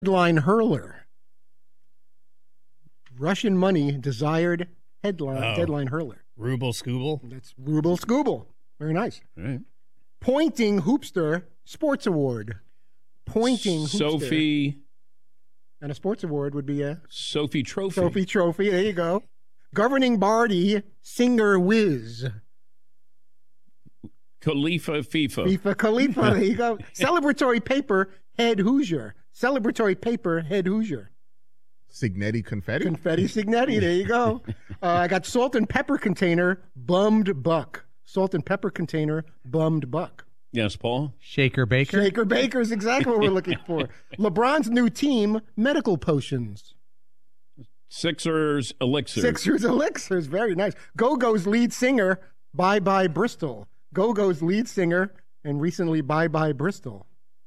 Headline hurler. Russian money desired deadline hurler. Ruble Scooble. That's Ruble Scooble. Very nice. All right. Pointing Hoopster Sports Award. Pointing Hoopster. Sophie. And a sports award would be a Sophie Trophy. Sophie Trophy. There you go. Governing Body Singer Whiz. Khalifa FIFA. FIFA Khalifa. There you go. Celebratory paper Head Hoosier. Celebratory paper Head Hoosier. Signetti Confetti? Confetti Signetti. There you go. I got salt and pepper container Bummed Buck. Salt and pepper container Bummed Buck. Yes, Paul? Shaker Baker. Shaker Baker is exactly what we're looking for. LeBron's new team, medical potions. Sixers Elixir. Sixers Elixirs, very nice. Go-Go's lead singer, Bye Bye Bristol. Go-Go's lead singer, and recently Bye Bye Bristol.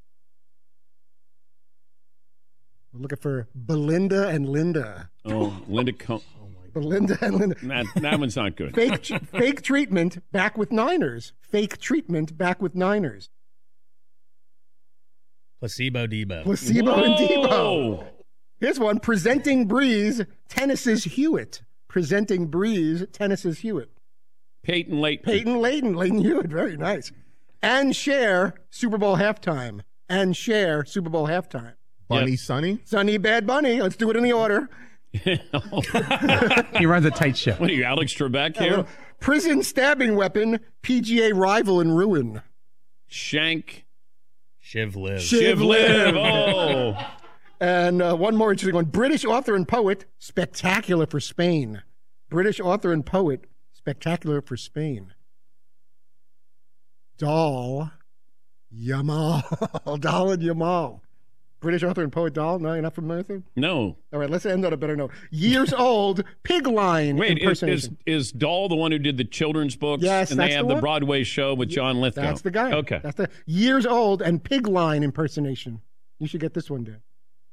We're looking for Belinda and Linda. Oh, Linda. Belinda and Linda. That one's not good. Fake treatment, back with Niners. Fake treatment, back with Niners. Placebo Debo. Placebo and Debo. Here's one. Presenting Breeze, Tennis's Hewitt. Presenting Breeze, Tennis's Hewitt. Peyton Leighton. Leighton Hewitt. Very nice. And Cher, Super Bowl halftime. And Cher, Super Bowl halftime. Bunny Yep. Sonny? Bad Bunny. Let's do it in the order. He runs a tight ship. What are you, Alex Trebek here? Prison stabbing weapon, PGA rival in ruin. Shank. Shiv Liv. Shiv Liv. Oh. And one more interesting one. British author and poet, spectacular for Spain. British author and poet, spectacular for Spain. Dal Yamal. Dal and Yamal. British author and poet Dal? No, you're not familiar with him? No. All right, let's end on a better note. Years old, pig line Wait, impersonation. is Dahl the one who did the children's books? Yes, and that's they have the the one. Broadway show with John Lithgow. That's the guy. Okay. That's the years old and pig line impersonation. You should get this one, Dan.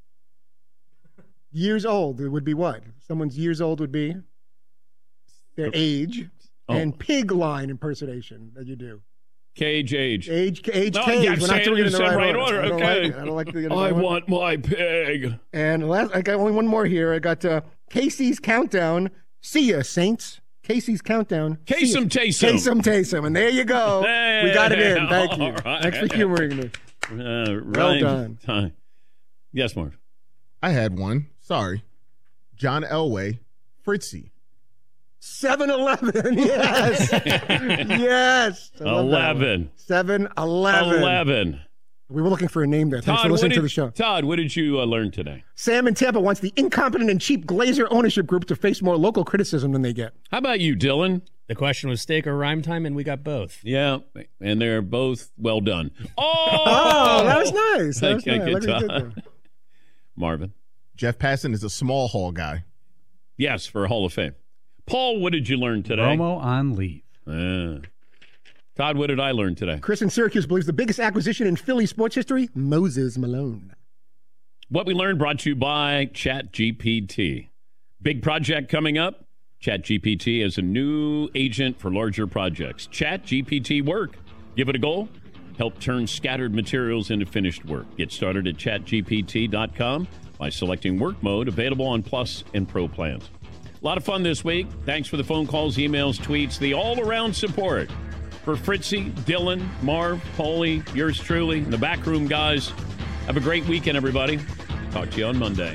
Years old, it would be what? Someone's years old would be their age, and pig line impersonation that you do. Cage age. Age, No, cage. yeah, We're not doing it in the right order. Okay. I don't like the I want my pig. And last, I got only one more here. I got Casey's Countdown. See ya, Saints. Casey's Countdown. Kasem Taysom. Kasem Taysom. And there you go. Hey, We got it in. Thank you. all right. Thanks for humoring me. Well done. Yes, Marv. I had one. Sorry. John Elway, Fritzy. 7-Eleven. Yes. Yes. 11. 7-Eleven. 11. We were looking for a name there. Thanks for listening to the show. Todd, what did you learn today? Sam in Tampa wants the incompetent and cheap Glazer ownership group to face more local criticism than they get. How about you, Dylan? The question was steak or rhyme time, and we got both. Yeah, and they're both well done. Oh, that was nice. That was Okay, nice. good Look what you did job. there. Marvin. Jeff Passan is a small hall guy. Yes, for Hall of Fame. Paul, what did you learn today? Romo on leave. Todd, what did I learn today? Chris in Syracuse believes the biggest acquisition in Philly sports history, Moses Malone. What we learned brought to you by ChatGPT. Big project coming up. ChatGPT is a new agent for larger projects. ChatGPT Work. Give it a go. Help turn scattered materials into finished work. Get started at chatgpt.com by selecting work mode, available on Plus and Pro plans. A lot of fun this week. Thanks for the phone calls, emails, tweets, the all-around support for Fritzy, Dylan, Marv, Paulie, yours truly, and the backroom guys. Have a great weekend, everybody. Talk to you on Monday.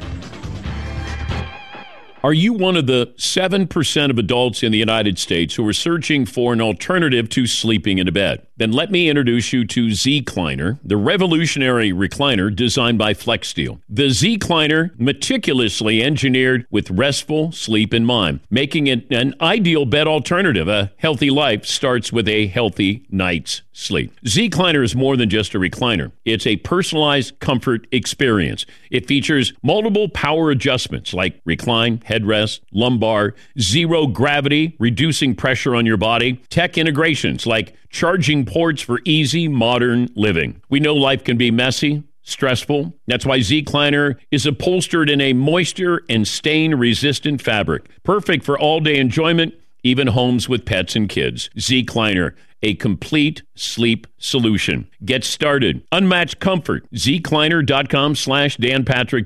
Are you one of the 7% of adults in the United States who are searching for an alternative to sleeping in a bed? Then let me introduce you to Zecliner, the revolutionary recliner designed by FlexSteel. The Zecliner, meticulously engineered with restful sleep in mind, making it an ideal bed alternative. A healthy life starts with a healthy night's sleep. Zecliner is more than just a recliner. It's a personalized comfort experience. It features multiple power adjustments like recline, headrest, lumbar, zero gravity, reducing pressure on your body, tech integrations like charging ports for easy modern living. We know life can be messy, stressful. That's why Zecliner is upholstered in a moisture and stain-resistant fabric, perfect for all-day enjoyment, even homes with pets and kids. Zecliner, a complete sleep solution. Get started. Unmatched comfort. zcliner.com/Dan Patrick